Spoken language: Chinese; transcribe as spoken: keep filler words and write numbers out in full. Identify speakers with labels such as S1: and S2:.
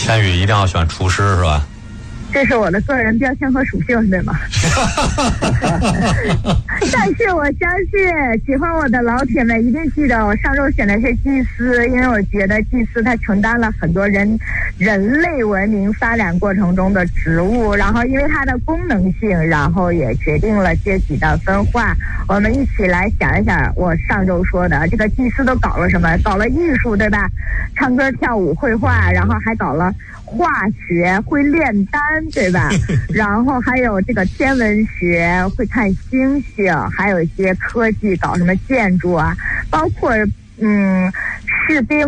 S1: 千羽一定要选厨师是吧？
S2: 这是我的个人标签和属性，对吗？但是我相信喜欢我的老铁们一定记得，我上周选的是祭司，因为我觉得祭司它承担了很多人人类文明发展过程中的职务，然后因为它的功能性，然后也决定了阶级的分化。我们一起来想一想，我上周说的这个祭司都搞了什么？搞了艺术，对吧？唱歌、跳舞、绘画，然后还搞了化学，会炼丹，对吧？然后还有这个天文学，会看星星，还有一些科技，搞什么建筑啊，包括嗯士兵。